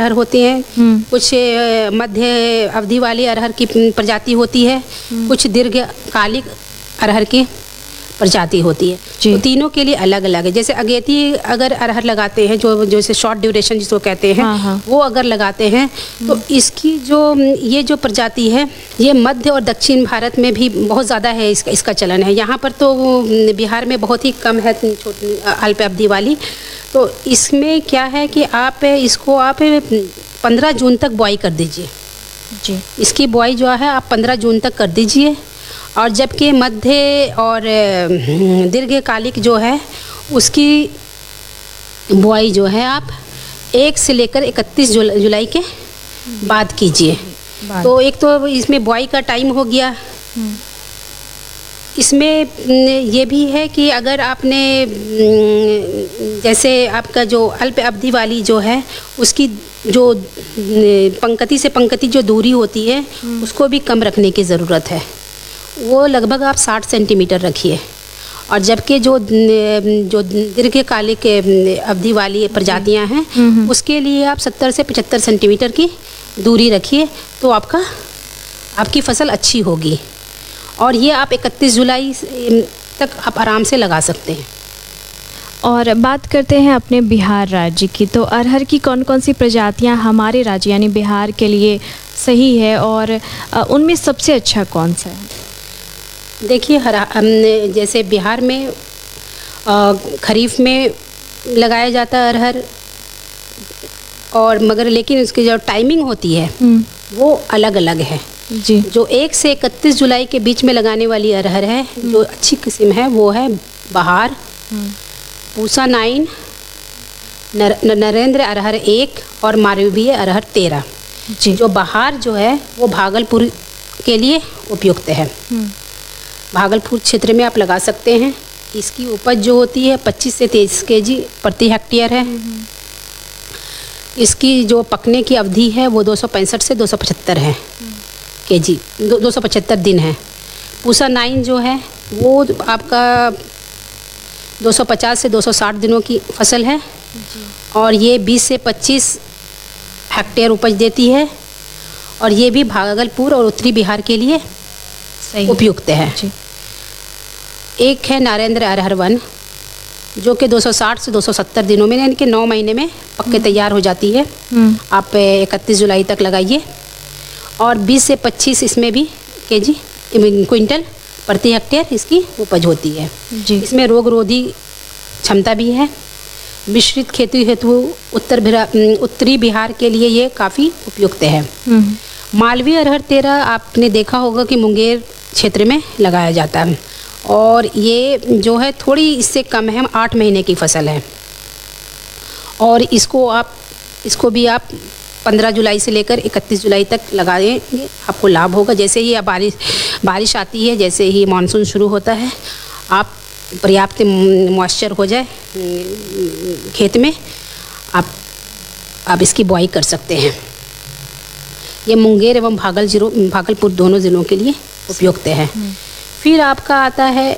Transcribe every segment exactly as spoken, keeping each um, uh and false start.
अरहर होते हैं, कुछ अ, मध्य अवधि वाली अरहर की प्रजाति होती है, कुछ दीर्घकालिक अरहर की प्रजाति होती है। तो तीनों के लिए अलग अलग है। जैसे अगेती अगर अरहर लगाते हैं, जो जैसे शॉर्ट ड्यूरेशन जिसको कहते हैं, हाँ हाँ। वो अगर लगाते हैं तो इसकी जो ये जो प्रजाति है ये मध्य और दक्षिण भारत में भी बहुत ज़्यादा है, इसका इसका चलन है। यहाँ पर तो बिहार में बहुत ही कम है छोटी अल्प अवधि वाली। तो इसमें क्या है कि आप इसको आप पंद्रह जून तक बुआई कर दीजिए जी। इसकी बुआई जो है आप पंद्रह जून तक कर दीजिए। और जबकि मध्य और दीर्घकालिक जो है उसकी बुआई जो है आप एक से लेकर इकतीस जुलाई के बाद कीजिए। तो एक तो इसमें बुआई का टाइम हो गया। इसमें ये भी है कि अगर आपने जैसे आपका जो अल्प अवधि वाली जो है उसकी जो पंक्ति से पंक्ति जो दूरी होती है उसको भी कम रखने की ज़रूरत है। वो लगभग आप साठ सेंटीमीटर रखिए। और जबकि जो जो दीर्घकालिक अवधि वाली प्रजातियां हैं उसके लिए आप सत्तर से पचहत्तर सेंटीमीटर की दूरी रखिए, तो आपका आपकी फसल अच्छी होगी। और ये आप इकतीस जुलाई तक आप आराम से लगा सकते हैं। और बात करते हैं अपने बिहार राज्य की, तो अरहर की कौन कौन सी प्रजातियां हमारे राज्य यानी बिहार के लिए सही है और उनमें सबसे अच्छा कौन सा है? देखिए, हरा जैसे बिहार में खरीफ में लगाया जाता है अरहर, और मगर लेकिन उसकी जो टाइमिंग होती है वो अलग अलग है जी। जो एक से इकतीस जुलाई के बीच में लगाने वाली अरहर है जो अच्छी किस्म है वो है बहार, पूसा नाइन, नर, नरेंद्र अरहर एक और मालवीय अरहर तेरह। जो बहार जो है वो भागलपुर के लिए उपयुक्त है। भागलपुर क्षेत्र में आप लगा सकते हैं। इसकी उपज जो होती है पच्चीस से तेईस केजी प्रति हेक्टेयर है। इसकी जो पकने की अवधि है वो दो सौ पैंसठ से दो सौ पचहत्तर है केजी, दो दो सौ पचहत्तर दिन है। पूसा नाइन जो है वो आपका दो सौ पचास से दो सौ साठ दिनों की फसल है और ये बीस से पच्चीस हेक्टेयर उपज देती है। और ये भी भागलपुर और उत्तरी बिहार के लिए सही उपयुक्त है। एक है नरेंद्र अरहर वन जो कि दो सौ साठ से दो सौ सत्तर दिनों में यानी कि नौ महीने में पक्के तैयार हो जाती है। आप इकतीस जुलाई तक लगाइए। और बीस से पच्चीस इसमें भी केजी क्विंटल प्रति हेक्टेयर इसकी उपज होती है जी। इसमें रोग रोधी क्षमता भी है। मिश्रित खेती हेतु उत्तर उत्तरी बिहार के लिए ये काफ़ी उपयुक्त है। मालवीय अरहर तेरह आपने देखा होगा कि मुंगेर क्षेत्र में लगाया जाता है और ये जो है थोड़ी इससे कम है, आठ महीने की फसल है। और इसको आप इसको भी आप पंद्रह जुलाई से लेकर इकतीस जुलाई तक लगाएंगे, आपको लाभ होगा। जैसे ही अब बारिश बारिश आती है, जैसे ही मानसून शुरू होता है, आप पर्याप्त मॉइस्चर हो जाए खेत में, आप आप इसकी बुआई कर सकते हैं। ये मुंगेर एवं भागल जिलो भागलपुर दोनों ज़िलों के लिए उपयुक्त है। फिर आपका आता है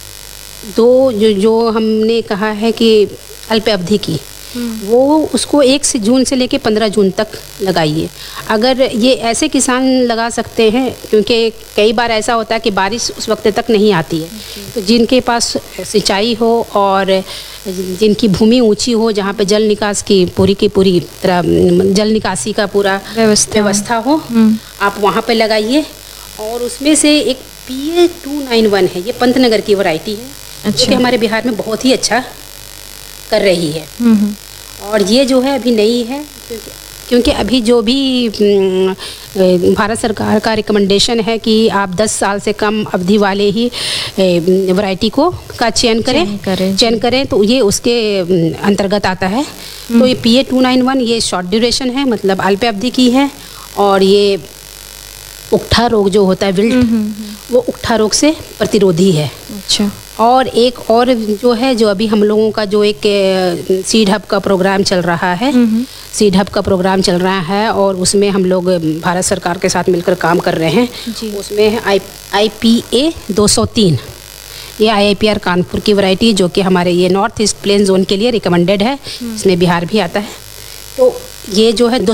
दो जो जो हमने कहा है कि अल्प अवधि की, वो उसको एक से जून से लेके पंद्रह जून तक लगाइए। अगर ये ऐसे किसान लगा सकते हैं क्योंकि कई बार ऐसा होता है कि बारिश उस वक्त तक नहीं आती है, तो जिनके पास सिंचाई हो और जिनकी भूमि ऊंची हो, जहाँ पे जल निकास की पूरी की पूरी तरह जल निकासी का पूरा व्यवस्था व्यवस्था हो, आप वहाँ पे लगाइए। और उसमें से एक P A to nine one है, ये पंतनगर की वैरायटी है। अच्छा। जो कि हमारे बिहार में बहुत ही अच्छा कर रही है। और ये जो है अभी नई है क्योंकि क्योंकि अभी जो भी भारत सरकार का रिकमेंडेशन है कि आप दस साल से कम अवधि वाले ही वैरायटी को का चयन करें करें चयन करें तो ये उसके अंतर्गत आता है। तो ये P A to nine one ये शॉर्ट ड्यूरेशन है, मतलब अल्प अवधि की है। और ये उकठा रोग जो होता है विल्ट, वो उकठा रोग से प्रतिरोधी है। अच्छा। और एक और जो है जो अभी हम लोगों का जो एक सीड हब का प्रोग्राम चल रहा है, सीड हब का प्रोग्राम चल रहा है और उसमें हम लोग भारत सरकार के साथ मिलकर काम कर रहे हैं। उसमें है आई आई पी ए दो सौ तीन, ये आई आई पी आर कानपुर की वैरायटी जो कि हमारे ये नॉर्थ ईस्ट प्लेन जोन के लिए रिकमेंडेड है। इसमें बिहार भी आता है। तो ये जो है